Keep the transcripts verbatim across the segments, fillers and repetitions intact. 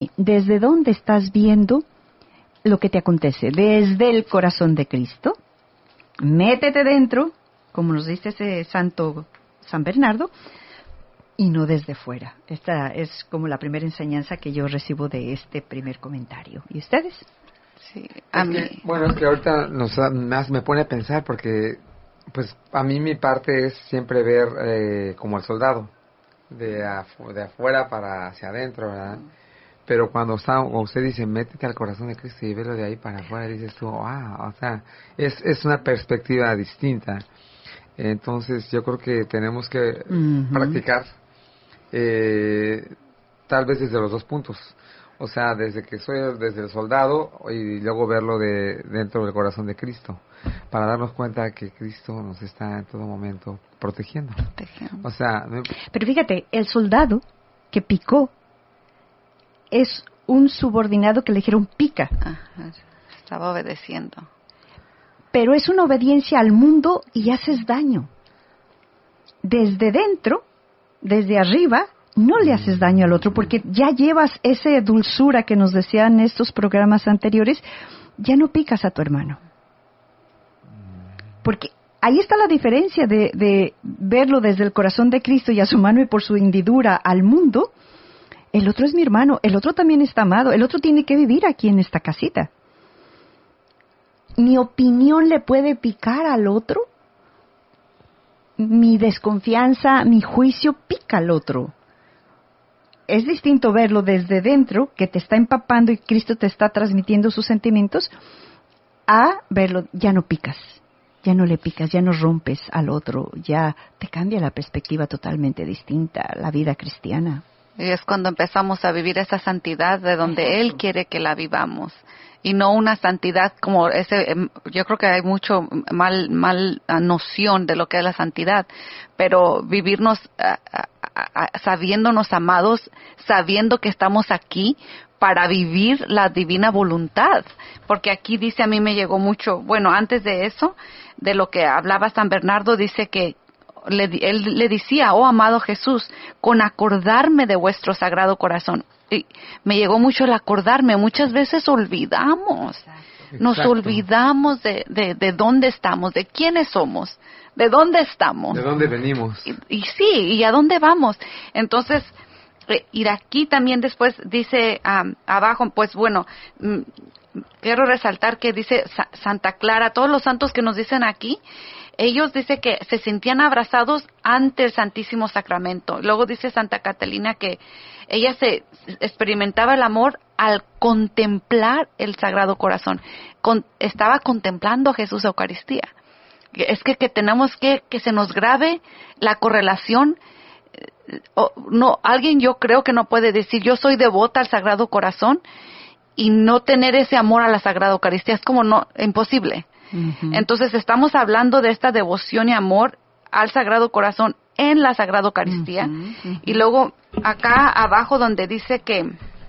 ¿desde dónde estás viendo lo que te acontece? ¿Desde el corazón de Cristo? Métete dentro, como nos dice ese santo San Bernardo, y no desde fuera. Esta es como la primera enseñanza que yo recibo de este primer comentario. ¿Y ustedes? Sí, a es mí. Que, bueno, es que ahorita nos, más me pone a pensar porque, pues, a mí mi parte es siempre ver eh, como el soldado, de, afu- de afuera para hacia adentro, ¿verdad? Pero cuando está, o usted dice, métete al corazón de Cristo y velo de ahí para afuera, dices tú, ah, o sea, es, es una perspectiva distinta. Entonces, yo creo que tenemos que Uh-huh. practicar, eh, tal vez desde los dos puntos. O sea, desde que soy desde el soldado y luego verlo de dentro del corazón de Cristo, para darnos cuenta que Cristo nos está en todo momento protegiendo. Protegiendo. O sea, no- Pero fíjate, el soldado que picó es un subordinado que le dijeron pica, Ajá, estaba obedeciendo. pero es una obediencia al mundo y haces daño. Desde dentro, desde arriba, no le haces daño al otro, porque ya llevas esa dulzura que nos decían estos programas anteriores, ya no picas a tu hermano. Porque ahí está la diferencia de, de verlo desde el corazón de Cristo y a su mano y por su hendidura al mundo. El otro es mi hermano, el otro también está amado, el otro tiene que vivir aquí en esta casita. Mi opinión le puede picar al otro. Mi desconfianza, mi juicio pica al otro. Es distinto verlo desde dentro, que te está empapando y Cristo te está transmitiendo sus sentimientos, a verlo, ya no picas, ya no le picas, ya no rompes al otro, ya te cambia la perspectiva totalmente distinta, la vida cristiana. Y es cuando empezamos a vivir esa santidad de donde Él quiere que la vivamos. Y no una santidad como ese, yo creo que hay mucho mal, mal noción de lo que es la santidad, pero vivirnos uh, uh, sabiéndonos amados, sabiendo que estamos aquí para vivir la divina voluntad. Porque aquí dice, a mí me llegó mucho, bueno, antes de eso, de lo que hablaba San Bernardo, dice que Le, él le decía, oh amado Jesús, con acordarme de vuestro sagrado corazón. Y me llegó mucho el acordarme, muchas veces olvidamos, Exacto. nos olvidamos de, de, de dónde estamos, de quiénes somos, de dónde estamos. ¿de dónde venimos? Y, y sí, y a dónde vamos. Entonces, eh, ir aquí también después dice um, abajo, pues bueno, mm, quiero resaltar que dice Sa- Santa Clara, todos los santos que nos dicen aquí, ellos dicen que se sentían abrazados ante el Santísimo Sacramento. Luego dice Santa Catalina que ella se experimentaba el amor al contemplar el Sagrado Corazón. Con, estaba contemplando a Jesús Eucaristía. Es que, que tenemos que, que se nos grabe la correlación. O, no, alguien yo creo que no puede decir yo soy devota al Sagrado Corazón y no tener ese amor a la Sagrada Eucaristía. Es como no, imposible. Uh-huh. Entonces estamos hablando de esta devoción y amor al Sagrado Corazón en la Sagrada Eucaristía. Uh-huh, uh-huh. Y luego acá abajo donde dice que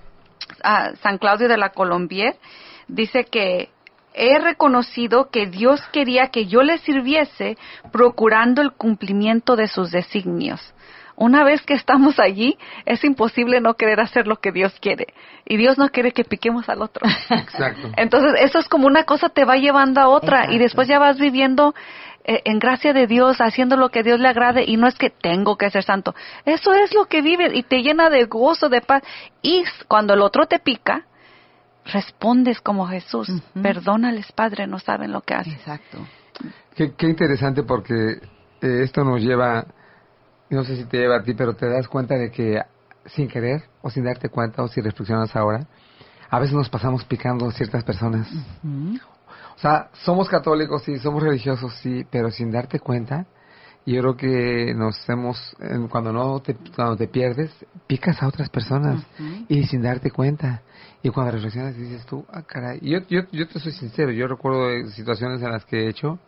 uh, San Claudio de la Colombier dice que he reconocido que Dios quería que yo le sirviese procurando el cumplimiento de sus designios. Una vez que estamos allí, es imposible no querer hacer lo que Dios quiere. Y Dios no quiere que piquemos al otro. Exacto. Entonces, eso es como una cosa te va llevando a otra. Exacto. Y después ya vas viviendo eh, en gracia de Dios, haciendo lo que Dios le agrade. Y no es que tengo que ser santo. Eso es lo que vives y te llena de gozo, de paz. Y cuando el otro te pica, respondes como Jesús. Uh-huh. Perdónales, Padre, no saben lo que hacen. Exacto. Qué, qué interesante porque eh, esto nos lleva... No sé si te lleva a ti, pero te das cuenta de que sin querer o sin darte cuenta o si reflexionas ahora, a veces nos pasamos picando a ciertas personas. Uh-huh. O sea, somos católicos, sí, somos religiosos, sí, pero sin darte cuenta, yo creo que nos hemos, cuando no te, cuando te pierdes, picas a otras personas uh-huh. y sin darte cuenta. Y cuando reflexionas dices tú, ah, caray. Y yo, yo, yo te soy sincero, yo recuerdo situaciones en las que he hecho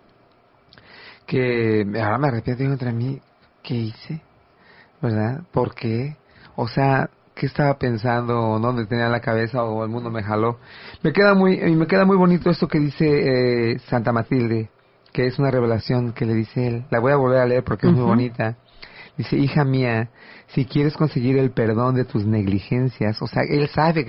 que ahora me arrepiento contra mí. ¿Qué hice? ¿Verdad? ¿Por qué? O sea, ¿qué estaba pensando? ¿Dónde tenía la cabeza? ¿O el mundo me jaló? Me queda muy, me queda muy bonito esto que dice eh, Santa Matilde, que es una revelación que le dice él. La voy a volver a leer porque uh-huh. es muy bonita. Dice, hija mía, si quieres conseguir el perdón de tus negligencias, o sea, él sabe que